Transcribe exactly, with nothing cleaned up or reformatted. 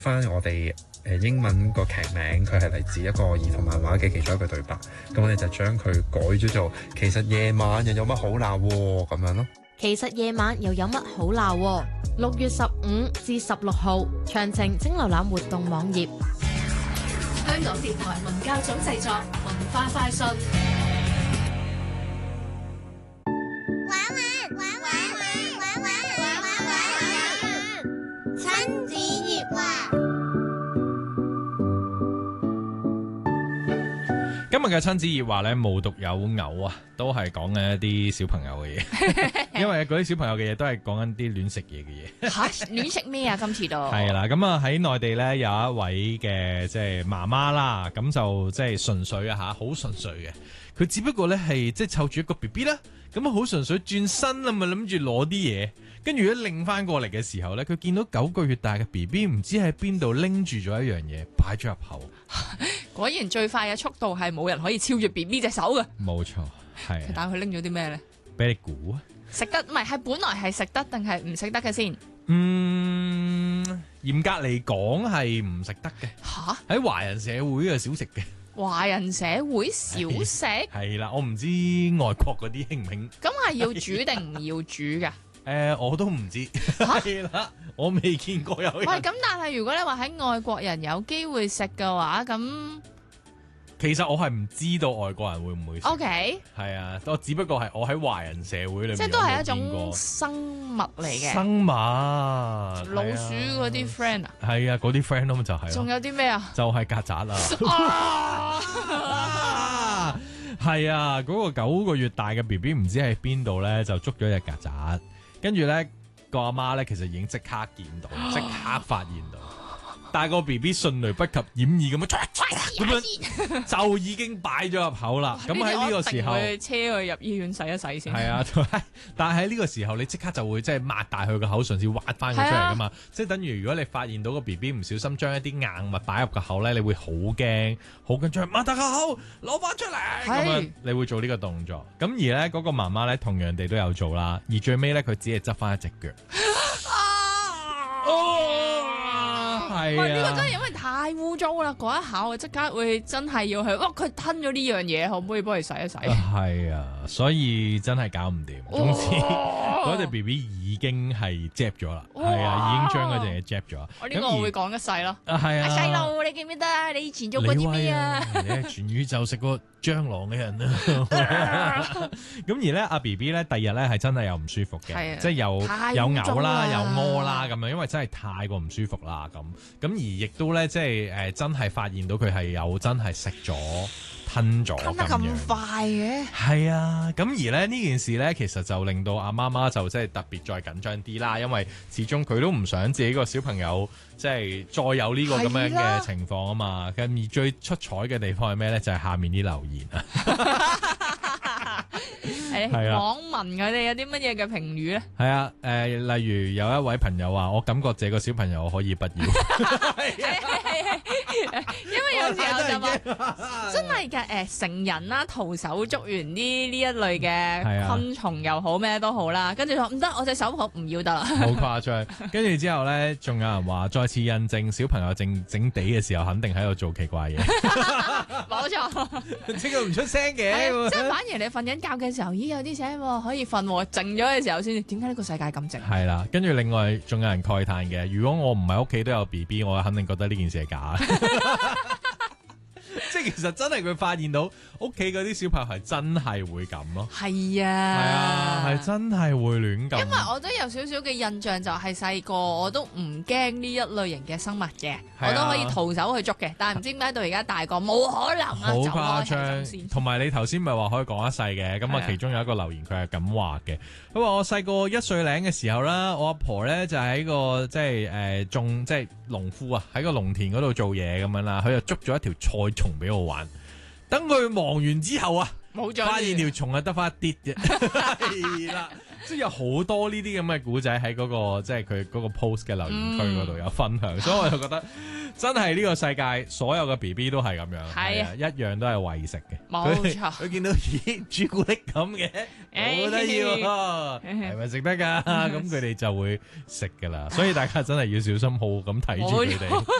翻我哋誒英文個劇名，佢係嚟自一個兒童漫畫嘅其中一句對白，咁我哋就將佢改咗做其實夜晚又有乜好鬧喎咁樣咯。 其實夜晚又有乜好鬧喎？六月十五至十六號，詳情請瀏覽活動網頁。 香港電台文教組製作，文化快訊。 玩玩玩玩玩玩玩玩玩，親子熱話。 今日嘅親子熱話咧，無獨有偶啊，都係講緊一啲小朋友嘅嘢，因為嗰啲小朋友嘅嘢都係講緊啲亂食嘢嘅嘢。 吓，亂食咩啊？今次都係啦，咁啊喺內地咧有一位嘅即係媽媽啦，咁就即係純粹啊吓，好純粹嘅。佢只不過咧係即係湊住一個 B B 啦，咁啊好純粹轉身啊嘛，諗住攞啲嘢，跟住一擰翻過嚟嘅時候咧，佢見到九個月大嘅 B B 唔知喺邊度拎住咗一樣嘢，擺咗入口。 果然最快嘅速度係冇人可以超越 B B 隻手嘅。 冇錯，係。 但係佢拎咗啲咩咧？ 俾你估啊！ 食得唔係係本來係食得定係唔食得嘅先？ 嗯，嚴格嚟講係唔食得嘅。 吓？ 喺華人社會嘅少食嘅。 華人社會少食？ 係啦，我唔知外國嗰啲興唔興。 咁係要煮定唔要煮噶？ 誒、呃，我都唔知，係啦，我未見過有人。 喂，咁但係如果你話喺外國人有機會食嘅話，咁其實我係唔知道外國人會唔會食。 O K， 係啊，我只不過係我喺華人社會裏面， 即係都係一種生物嚟嘅。 生物， 老鼠嗰啲 friend 啊？ 係啊，嗰啲 friend 咯，就係。 仲有啲咩啊？ 就係曱甴啊！係啊，嗰、嗰個九個月大嘅 B B 唔知喺邊度咧，就捉咗隻曱甴。跟住咧，個阿媽咧，其實已經即刻見到，即刻發現到，但係個 B B 迅雷不及掩耳咁樣，咁樣就已經擺咗入口啦。咁喺呢個時候， 去車佢入醫院洗一洗先。 係啊，但係喺呢個時候，你即刻就會即係擘大佢個口，嘗試挖翻佢出嚟噶嘛。即係等於如果你發現到個 B B 唔小心將一啲硬物擺入個口咧，你會好驚，好緊張，擘大個口攞翻出嚟咁樣，你會做呢個動作。咁而咧嗰、嗰個媽媽咧，同樣地都有做啦。而最尾咧，佢只係執翻一隻腳。係啊， 呢個真係因為太污糟啦！嗰一下我即刻會真係要去，哇！佢吞咗呢樣嘢，可唔可以幫佢洗一洗？ 係啊，所以真係搞唔掂。總之嗰隻 B B 已經係 jab 咗啦，係啊，已經將嗰隻嘢 jab 咗。 我呢個我會講一世咯。 啊，係啊， 細路，你記唔記得啊？你以前做過啲咩啊？ 你係全宇宙食過蟑螂嘅人啊！咁而咧，阿 B B 咧，第日咧係真係又唔舒服嘅，即係又有嘔啦，又屙啦咁樣，因為真係太過唔舒服啦咁。咁而亦都咧，即係誒，真係發現到佢係有真係食咗吞咗， 吞得咁快嘅。 係啊，咁而咧呢件事咧，其實就令到阿媽媽就即係特別再緊張啲啦，因為始終佢都唔想自己個小朋友即係再有呢個咁樣嘅情況啊嘛。咁而最出彩嘅地方係咩咧？就係、是、下面啲留言啊。 係啊，網民佢哋有啲乜嘢嘅評語咧？ 係啊，誒、呃，例如有一位朋友話：我感覺這個小朋友可以不要。 係係係，因為有時候就話真係嘅，誒，成人啦，徒手捉完呢呢一類嘅昆蟲又好咩都好啦，跟住話唔得，我隻手抱唔要得啦。 好誇張，跟住之後咧，仲有人話再次印證小朋友靜靜地嘅時候，肯定喺度做奇怪嘢。 冇錯， 即係唔出聲嘅， 即係反而你瞓緊覺嘅時候，咦有啲聲可以瞓，靜咗嘅時候先，點解呢個世界咁靜？ 係啦，跟住另外仲有人慨嘆嘅，如果我唔喺屋企都有 B B， 我肯定覺得呢件事係假。即係其實真係佢發現到屋企嗰啲小朋友係真係會咁咯， 係啊， 係啊，係真係會亂咁。 因為我都有少少嘅印象，就係細個我都唔驚呢一類型嘅生物嘅，啊、我都可以徒手去捉嘅。但係唔知點解到而家大個冇可能啊， 好誇張。同埋你頭先咪話可以講一世嘅，咁啊其中有一個留言佢係咁話嘅，佢話我細個一歲零嘅時候啦，我阿婆咧就喺個即係誒種即係農夫啊，喺個農田嗰度做嘢咁樣啦，佢就捉咗一條菜蟲俾我玩。等佢忙完之後啊， 冇咗， 發現條蟲係得翻一啲啫，係啦，即係有好多呢啲咁嘅古仔喺嗰個即係佢嗰個 post 嘅留言區嗰度有分享，所以我就覺得真係呢個世界所有嘅 B B 都係咁樣，係啊，一樣都係餵食嘅， 冇錯。 佢見到咦朱古力咁嘅，好得意喎，係咪食得㗎？咁佢哋就會食㗎啦，所以大家真係要小心好好咁睇住佢哋。